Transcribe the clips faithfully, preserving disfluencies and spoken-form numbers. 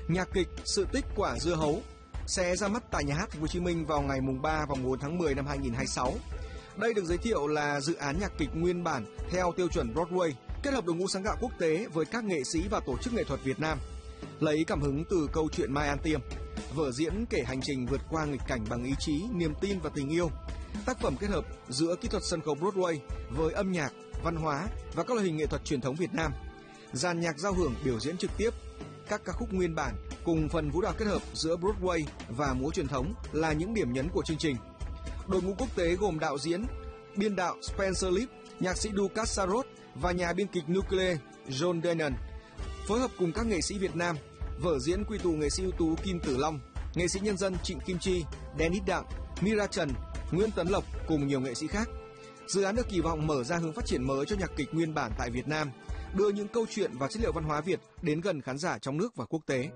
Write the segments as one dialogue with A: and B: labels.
A: Nhạc kịch Sự tích quả dưa hấu sẽ ra mắt tại Nhà hát Thành phố Hồ Chí Minh vào ngày mùng ba và mùng bốn tháng mười năm hai nghìn không trăm hai mươi sáu. Đây được giới thiệu là dự án nhạc kịch nguyên bản theo tiêu chuẩn Broadway, kết hợp đội ngũ sáng tạo quốc tế với các nghệ sĩ và tổ chức nghệ thuật Việt Nam. Lấy cảm hứng từ câu chuyện Mai An Tiêm, vở diễn kể hành trình vượt qua nghịch cảnh bằng ý chí, niềm tin và tình yêu. Tác phẩm kết hợp giữa kỹ thuật sân khấu Broadway với âm nhạc, văn hóa và các loại hình nghệ thuật truyền thống Việt Nam. Dàn nhạc giao hưởng biểu diễn trực tiếp các ca khúc nguyên bản cùng phần vũ đạo kết hợp giữa Broadway và múa truyền thống là những điểm nhấn của chương trình. Đội ngũ quốc tế gồm đạo diễn, biên đạo Spencer Lip, nhạc sĩ Dukas Sarot và nhà biên kịch Nuclear John Denon phối hợp cùng các nghệ sĩ Việt Nam. Vở diễn quy tụ nghệ sĩ ưu tú Kim Tử Long, nghệ sĩ nhân dân Trịnh Kim Chi, Dennis Đặng, Mira Trần, Nguyễn Tấn Lộc cùng nhiều nghệ sĩ khác. Dự án được kỳ vọng mở ra hướng phát triển mới cho nhạc kịch nguyên bản tại Việt Nam, đưa những câu chuyện và chất liệu văn hóa Việt đến gần khán giả trong nước và quốc tế.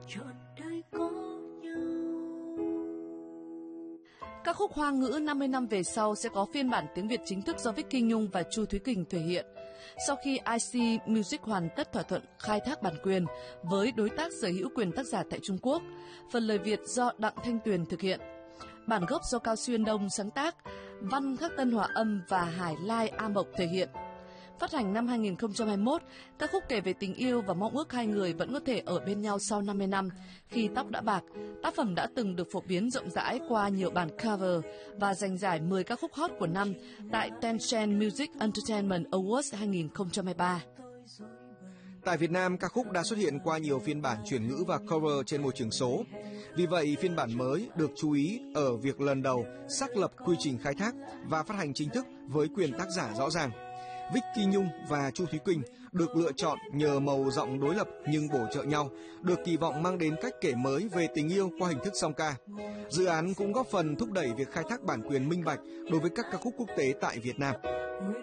B: Ca khúc Hoa ngữ năm mươi năm về sau sẽ có phiên bản tiếng Việt chính thức do Vicky Nhung và Chu Thúy Quỳnh thể hiện. Sau khi i xê Music hoàn tất thỏa thuận khai thác bản quyền với đối tác sở hữu quyền tác giả tại Trung Quốc, phần lời Việt do Đặng Thanh Tuyền thực hiện. Bản gốc do Cao Xuyên Đông sáng tác, Văn Khắc Tân hòa âm và Hải Lai A Mộc thể hiện. Phát hành năm hai nghìn không trăm hai mươi mốt, ca khúc kể về tình yêu và mong ước hai người vẫn có thể ở bên nhau sau năm mươi năm. Khi tóc đã bạc, tác phẩm đã từng được phổ biến rộng rãi qua nhiều bản cover và giành giải mười ca khúc hot của năm tại Tencent Music Entertainment Awards hai nghìn không trăm hai mươi ba.
A: Tại Việt Nam, ca khúc đã xuất hiện qua nhiều phiên bản chuyển ngữ và cover trên môi trường số. Vì vậy, phiên bản mới được chú ý ở việc lần đầu xác lập quy trình khai thác và phát hành chính thức với quyền tác giả rõ ràng. Vicky Nhung và Chu Thúy Quỳnh được lựa chọn nhờ màu giọng đối lập nhưng bổ trợ nhau, được kỳ vọng mang đến cách kể mới về tình yêu qua hình thức song ca. Dự án cũng góp phần thúc đẩy việc khai thác bản quyền minh bạch đối với các ca khúc quốc tế tại Việt Nam.